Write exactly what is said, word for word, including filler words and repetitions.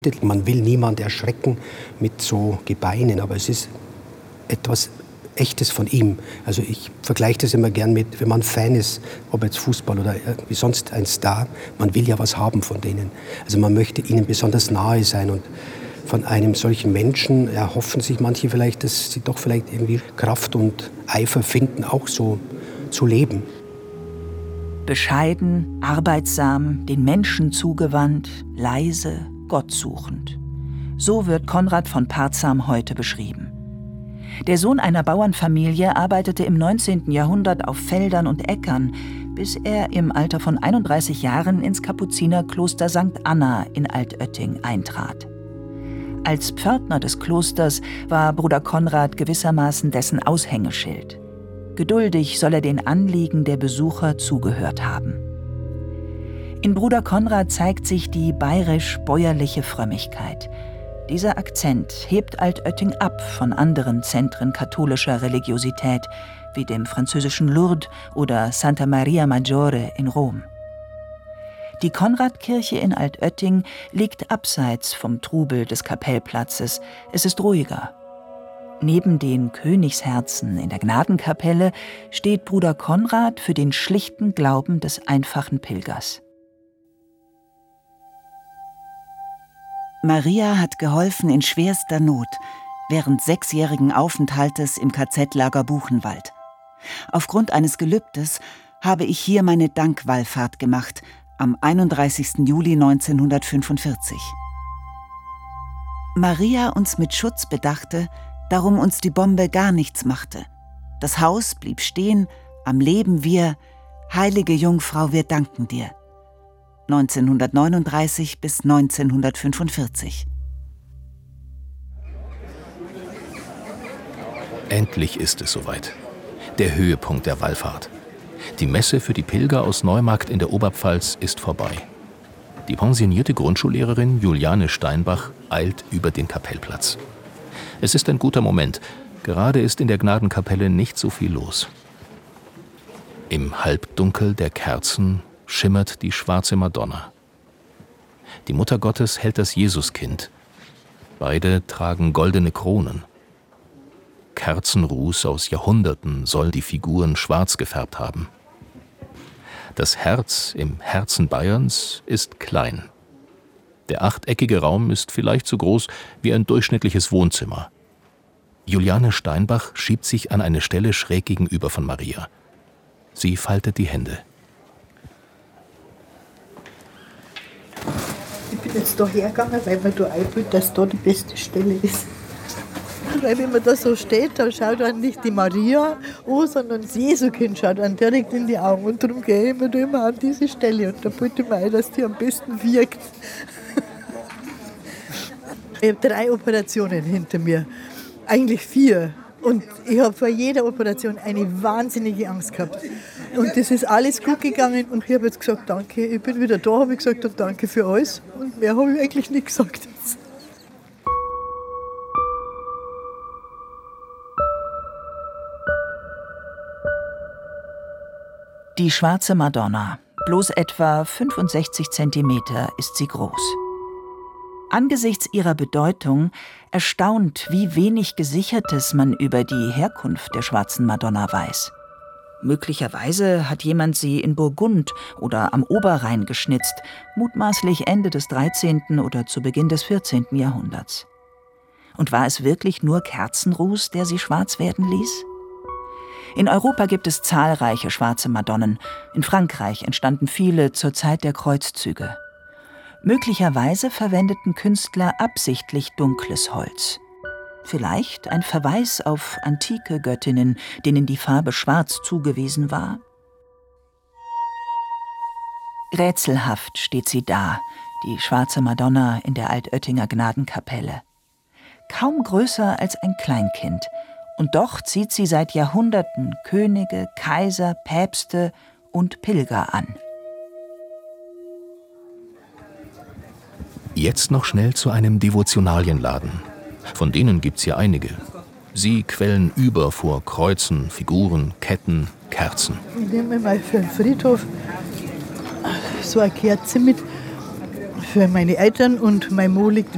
Man will niemand erschrecken mit so Gebeinen, aber es ist etwas Echtes von ihm. Also ich vergleiche das immer gern mit, wenn man Fan ist, ob jetzt Fußball oder wie sonst ein Star, man will ja was haben von denen. Also man möchte ihnen besonders nahe sein und von einem solchen Menschen erhoffen sich manche vielleicht, dass sie doch vielleicht irgendwie Kraft und Eifer finden, auch so zu leben. Bescheiden, arbeitsam, den Menschen zugewandt, leise, gottsuchend. So wird Konrad von Parzam heute beschrieben. Der Sohn einer Bauernfamilie arbeitete im neunzehnten Jahrhundert auf Feldern und Äckern, bis er im Alter von einunddreißig Jahren ins Kapuzinerkloster Sankt Anna in Altötting eintrat. Als Pförtner des Klosters war Bruder Konrad gewissermaßen dessen Aushängeschild. Geduldig soll er den Anliegen der Besucher zugehört haben. In Bruder Konrad zeigt sich die bayerisch-bäuerliche Frömmigkeit. Dieser Akzent hebt Altötting ab von anderen Zentren katholischer Religiosität, wie dem französischen Lourdes oder Santa Maria Maggiore in Rom. Die Konradkirche in Altötting liegt abseits vom Trubel des Kapellplatzes. Es ist ruhiger. Neben den Königsherzen in der Gnadenkapelle steht Bruder Konrad für den schlichten Glauben des einfachen Pilgers. Maria hat geholfen in schwerster Not, während sechsjährigen Aufenthaltes im K Z-Lager Buchenwald. Aufgrund eines Gelübdes habe ich hier meine Dankwallfahrt gemacht, am einunddreißigsten Juli neunzehnhundertfünfundvierzig. Maria uns mit Schutz bedachte, darum uns die Bombe gar nichts machte. Das Haus blieb stehen, am Leben wir, heilige Jungfrau, wir danken dir. neunzehnhundertneununddreißig bis neunzehnhundertfünfundvierzig. Endlich ist es soweit. Der Höhepunkt der Wallfahrt. Die Messe für die Pilger aus Neumarkt in der Oberpfalz ist vorbei. Die pensionierte Grundschullehrerin Juliane Steinbach eilt über den Kapellplatz. Es ist ein guter Moment. Gerade ist in der Gnadenkapelle nicht so viel los. Im Halbdunkel der Kerzen schimmert die schwarze Madonna. Die Mutter Gottes hält das Jesuskind. Beide tragen goldene Kronen. Kerzenruß aus Jahrhunderten soll die Figuren schwarz gefärbt haben. Das Herz im Herzen Bayerns ist klein. Der achteckige Raum ist vielleicht so groß wie ein durchschnittliches Wohnzimmer. Juliane Steinbach schiebt sich an eine Stelle schräg gegenüber von Maria. Sie faltet die Hände. Ich bin jetzt da hergegangen, weil mir da einfällt, dass da die beste Stelle ist. Weil wenn man da so steht, dann schaut man nicht die Maria an, sondern das Jesuskind schaut einen direkt in die Augen. Und darum gehe ich mir da immer an diese Stelle. Und da fällt mir ein, dass die am besten wirkt. Ich habe drei Operationen hinter mir. Eigentlich vier. Und ich habe vor jeder Operation eine wahnsinnige Angst gehabt. Und das ist alles gut gegangen. Und ich habe jetzt gesagt, danke, ich bin wieder da, habe ich gesagt, und danke für alles. Und mehr habe ich eigentlich nicht gesagt. Die schwarze Madonna, bloß etwa fünfundsechzig Zentimeter ist sie groß. Angesichts ihrer Bedeutung erstaunt, wie wenig Gesichertes man über die Herkunft der schwarzen Madonna weiß. Möglicherweise hat jemand sie in Burgund oder am Oberrhein geschnitzt, mutmaßlich Ende des dreizehnten oder zu Beginn des vierzehnten Jahrhunderts. Und war es wirklich nur Kerzenruß, der sie schwarz werden ließ? In Europa gibt es zahlreiche schwarze Madonnen. In Frankreich entstanden viele zur Zeit der Kreuzzüge. Möglicherweise verwendeten Künstler absichtlich dunkles Holz. Vielleicht ein Verweis auf antike Göttinnen, denen die Farbe schwarz zugewiesen war? Rätselhaft steht sie da, die schwarze Madonna in der Altöttinger Gnadenkapelle. Kaum größer als ein Kleinkind. Und doch zieht sie seit Jahrhunderten Könige, Kaiser, Päpste und Pilger an. Jetzt noch schnell zu einem Devotionalienladen. Von denen gibt's hier einige. Sie quellen über vor Kreuzen, Figuren, Ketten, Kerzen. Ich nehme mal für den Friedhof so eine Kerze mit für meine Eltern und mein Mo liegt